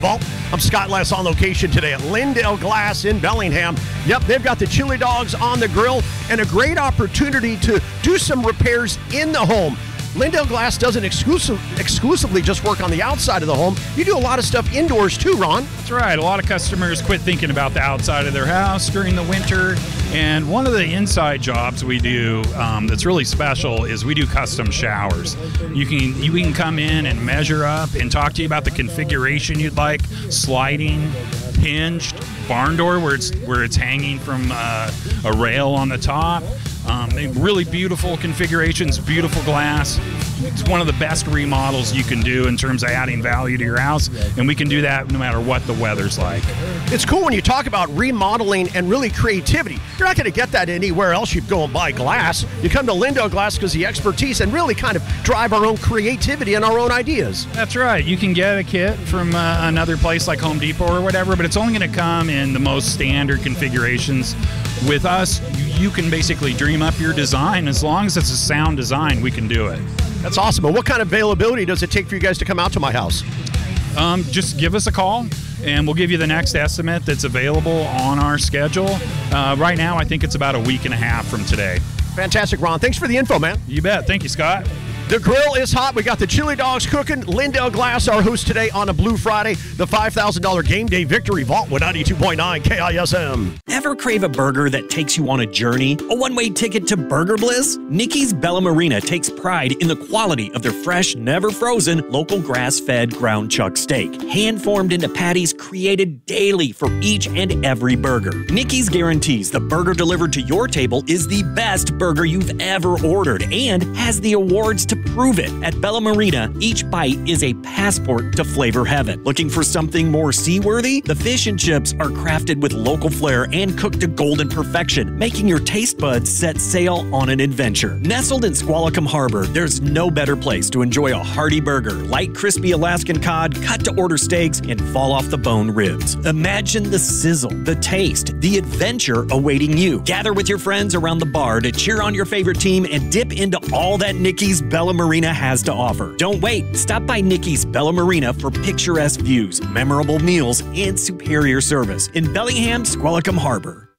Well, I'm Scott Less on location today at Lindell Glass in Bellingham. Yep, they've got the chili dogs on the grill and a great opportunity to do some repairs in the home. Lindell Glass doesn't exclusively just work on the outside of the home. You do a lot of stuff indoors too, Ron. That's right. A lot of customers quit thinking about the outside of their house during the winter. And one of the inside jobs we do that's really special is we do custom showers. You can come in and measure up and talk to you about the configuration you'd like, sliding, hinged, barn door where it's hanging from a rail on the top. Really beautiful configurations, beautiful glass. It's one of the best remodels you can do in terms of adding value to your house, and we can do that no matter what the weather's like. It's cool when you talk about remodeling and really creativity. You're not going to get that anywhere else. You'd go and buy glass. You come to Lindell Glass because the expertise and really kind of drive our own creativity and our own ideas. That's right. You can get a kit from another place like Home Depot or whatever, but it's only going to come in the most standard configurations. With us, you can basically dream up your design. As long as it's a sound design, we can do it. That's awesome. But what kind of availability does it take for you guys to come out to my house? Just give us a call, and we'll give you the next estimate that's available on our schedule. Right now, I think it's about a week and a half from today. Fantastic, Ron. Thanks for the info, man. You bet. Thank you, Scott. The grill is hot. We got the chili dogs cooking. Lindell Glass, our host today on a Blue Friday. The $5,000 game day victory vault with 92.9 KISM. Ever crave a burger that takes you on a journey? A one-way ticket to Burger Bliss? Nikki's Bella Marina takes pride in the quality of their fresh, never frozen, local grass-fed ground chuck steak. Hand-formed into patties created daily for each and every burger. Nikki's guarantees the burger delivered to your table is the best burger you've ever ordered and has the awards to prove it. At Bella Marina, each bite is a passport to flavor heaven. Looking for something more seaworthy? The fish and chips are crafted with local flair and cooked to golden perfection, making your taste buds set sail on an adventure. Nestled in Squalicum Harbor, there's no better place to enjoy a hearty burger, light crispy Alaskan cod, cut-to-order steaks, and fall-off-the-bone ribs. Imagine the sizzle, the taste, the adventure awaiting you. Gather with your friends around the bar to cheer on your favorite team and dip into all that Nikki's Bella Marina has to offer. Don't wait. Stop by Nikki's Bella Marina for picturesque views, memorable meals, and superior service in Bellingham, Squalicum Harbor.